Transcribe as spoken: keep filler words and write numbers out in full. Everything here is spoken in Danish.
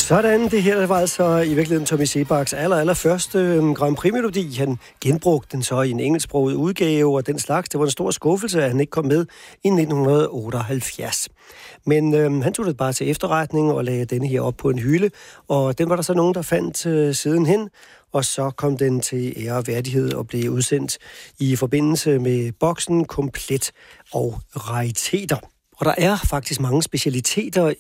Sådan, det her var altså i virkeligheden Tommy Seebachs aller, aller første Grand Prix-melodi. Han genbrugte den så i en engelsksproget udgave og den slags. Det var en stor skuffelse, at han ikke kom med i nitten otteoghalvfjerds. Men øh, han tog det bare til efterretning og lagde denne her op på en hylde, og den var der så nogen, der fandt øh, sidenhen, og så kom den til ære og værdighed og blev udsendt i forbindelse med boksen Komplet og Rariteter. Og der er faktisk mange specialiteter